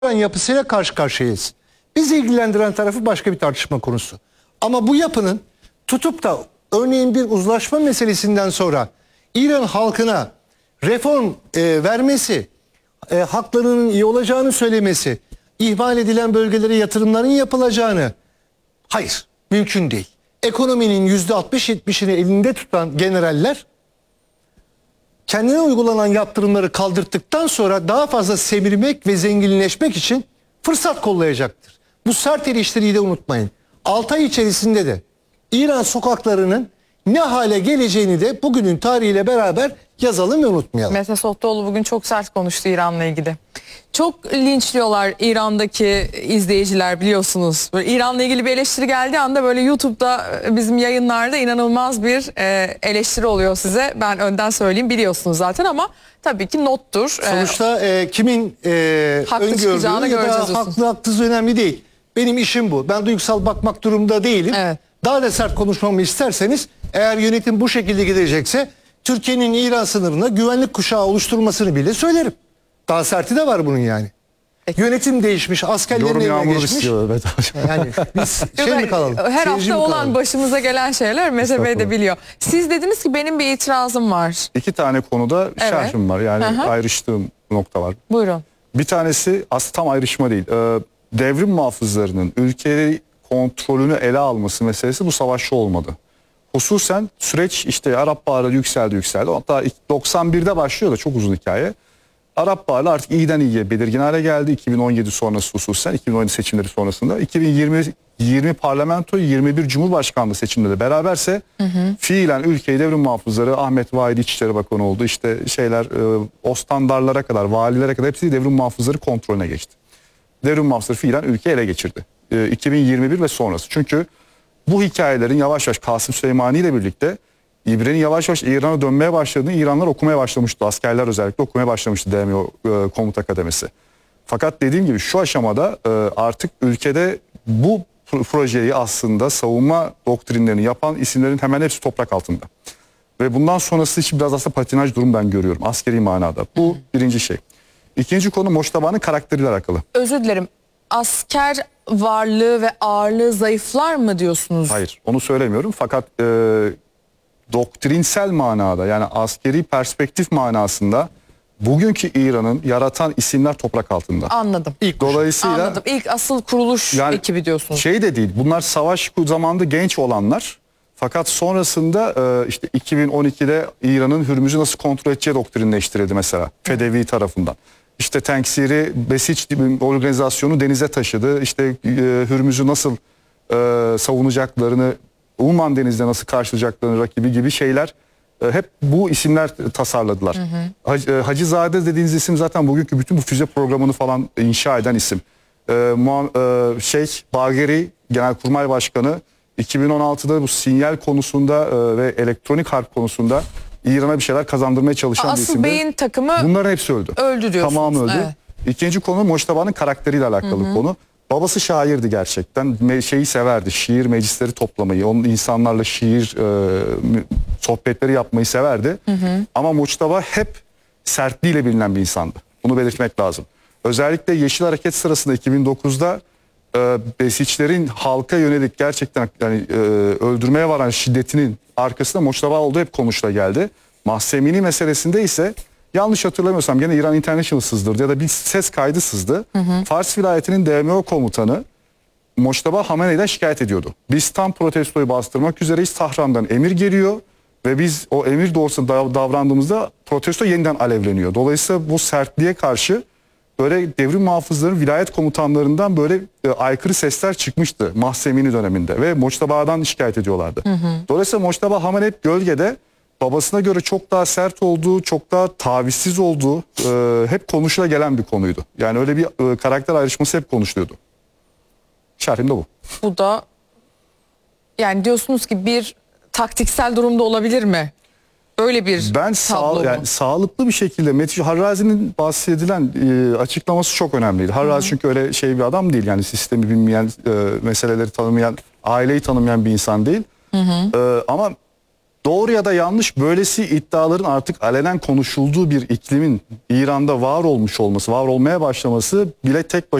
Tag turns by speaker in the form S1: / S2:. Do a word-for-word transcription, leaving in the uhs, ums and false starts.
S1: yapısıyla karşı karşıyayız. Bizi ilgilendiren tarafı başka bir tartışma konusu. Ama bu yapının tutup da örneğin bir uzlaşma meselesinden sonra İran halkına reform e, vermesi, e, haklarının iyi olacağını söylemesi, ihmal edilen bölgelere yatırımların yapılacağını, hayır, mümkün değil. Ekonominin yüzde altmış yetmişini elinde tutan generaller kendine uygulanan yaptırımları kaldırttıktan sonra daha fazla semirmek ve zenginleşmek için fırsat kollayacaktır. Bu sert eleştiriyi de unutmayın. altı ay içerisinde de İran sokaklarının ne hale geleceğini de bugünün tarihiyle beraber yazalım ve unutmayalım.
S2: Mete Sohtoğlu bugün çok sert konuştu İran'la ilgili. Çok linçliyorlar İran'daki izleyiciler, biliyorsunuz. Böyle İran'la ilgili bir eleştiri geldiği anda böyle YouTube'da, bizim yayınlarda inanılmaz bir e, eleştiri oluyor size. Ben önden söyleyeyim, biliyorsunuz zaten, ama tabii ki nottur.
S1: Sonuçta e, kimin e, öngördüğü ya da haklı haksız önemli değil. Benim işim bu. Ben duygusal bakmak durumunda değilim.
S2: Evet.
S1: Daha da sert konuşmamı isterseniz, eğer yönetim bu şekilde gidecekse Türkiye'nin İran sınırına güvenlik kuşağı oluşturmasını bile söylerim. Daha serti de var bunun yani. Peki. Yönetim değişmiş, askerlerin eline geçmiş. Istiyor, evet. Yani biz şey mi kalalım?
S2: Her hafta olan kalalım? Başımıza gelen şeyler Mete Bey de biliyor. Siz dediniz ki benim bir itirazım var.
S3: İki tane konuda
S2: evet.
S3: şerhim var. Yani
S2: Hı-hı.
S3: ayrıştığım nokta var.
S2: Buyurun.
S3: Bir tanesi aslında tam ayrışma değil. Ee, devrim muhafızlarının ülkeleri kontrolünü ele alması meselesi bu savaşçı olmadı. Hususen süreç işte Arap Baharı yükseldi yükseldi. Hatta doksan birde başlıyor da çok uzun hikaye. Arap Baharı artık iyiden iyiye belirgin hale geldi. iki bin on yedi sonrası hususen, iki bin on yedi seçimleri sonrasında. iki bin yirmi, yirmi parlamento, yirmi bir Cumhurbaşkanlığı seçimleri beraberse hı hı. fiilen ülkeyi devrim muhafızları, Ahmet Vahidi İçişleri Bakanı oldu. İşte şeyler, e, o standartlara kadar, valilere kadar hepsi devrim muhafızları kontrolüne geçti. Devrim muhafızları fiilen ülkeyi ele geçirdi. E, iki bin yirmi bir ve sonrası. Çünkü bu hikayelerin yavaş yavaş Kasım Süleymani ile birlikte İbre'nin yavaş yavaş İran'a dönmeye başladığını İranlar okumaya başlamıştı. Askerler özellikle okumaya başlamıştı D M O e, komuta kademesi. Fakat dediğim gibi şu aşamada e, artık ülkede bu projeyi aslında savunma doktrinlerini yapan isimlerin hemen hepsi toprak altında. Ve bundan sonrası için biraz aslında patinaj durum ben görüyorum askeri manada. Bu birinci şey. İkinci konu Moçtaba'nın karakteriyle alakalı.
S2: Özür dilerim. Asker varlığı ve ağırlığı zayıflar mı diyorsunuz?
S3: Hayır, onu söylemiyorum. Fakat e, doktrinsel manada, yani askeri perspektif manasında bugünkü İran'ın yaratan isimler toprak altında.
S2: Anladım.
S3: İlk dolayısıyla
S2: anladım. İlk asıl kuruluş yani ekibi diyorsunuz.
S3: Şey de değil. Bunlar savaş zamanında genç olanlar. Fakat sonrasında e, işte iki bin on ikide İran'ın Hürmüz'ü nasıl kontrol edeceği doktrinleştirildi mesela Fedevi tarafından. İşte Tenksiri Besiç organizasyonu denize taşıdı. İşte e, Hürmüz'ü nasıl e, savunacaklarını, Uman Denizi'nde nasıl karşılayacaklarını rakibi gibi şeyler e, hep bu isimler tasarladılar. Hı hı. Hac, e, Hacızade dediğiniz isim zaten bugünkü bütün bu füze programını falan inşa eden isim. E, Muam, e, şey Bagheri Genelkurmay Başkanı iki bin on altıda bu sinyal konusunda e, ve elektronik harp konusunda İran'a bir şeyler kazandırmaya çalışan
S2: Asıl
S3: bir isimdi.
S2: beyin takımı
S3: bunların hepsi öldü.
S2: Öldü diyorsunuz.
S3: Tamamı öldü.
S2: Evet.
S3: İkinci konu Moçtaba'nın karakteriyle alakalı hı hı. konu. Babası şairdi gerçekten. Me şeyi severdi. Şiir meclisleri toplamayı, onun insanlarla şiir e, sohbetleri yapmayı severdi. Hı hı. Ama Moçtaba hep sertliğiyle bilinen bir insandı. Bunu belirtmek lazım. Özellikle Yeşil Hareket sırasında iki bin dokuzda e, Besiçlerin halka yönelik gerçekten yani e, öldürmeye varan şiddetinin arkasında Moçtaba olduğu hep konuşula geldi. Mahsemini meselesinde ise yanlış hatırlamıyorsam gene İran International sızdırdı ya da bir ses kaydı sızdı. Hı hı. Fars vilayetinin D M O komutanı Moçtaba Hamene'den şikayet ediyordu. Biz tam protestoyu bastırmak üzereyiz. Tahran'dan emir geliyor ve biz o emir doğrultusunda davrandığımızda protesto yeniden alevleniyor. Dolayısıyla bu sertliğe karşı böyle devrim muhafızların vilayet komutanlarından böyle e, aykırı sesler çıkmıştı Mahsemini döneminde ve Moçtaba'dan şikayet ediyorlardı. Hı hı. Dolayısıyla Moçtaba Hamene hep gölgede, babasına göre çok daha sert olduğu, çok daha tavizsiz olduğu e, hep konuşula gelen bir konuydu. Yani öyle bir e, karakter ayrışması hep konuşuluyordu. Şerhim de bu. Bu
S2: da yani diyorsunuz ki bir taktiksel durumda olabilir mi? Böyle bir
S3: ben sağ, yani sağlıklı bir şekilde Metin Harrazi'nin bahsedilen e, açıklaması çok önemliydi. Harrazi çünkü öyle şey bir adam değil, yani sistemi bilmeyen, e, meseleleri tanımayan, aileyi tanımayan bir insan değil. Hı hı. E, ama Doğru ya da yanlış, böylesi iddiaların artık alenen konuşulduğu bir iklimin İran'da var olmuş olması, var olmaya başlaması bile tek başına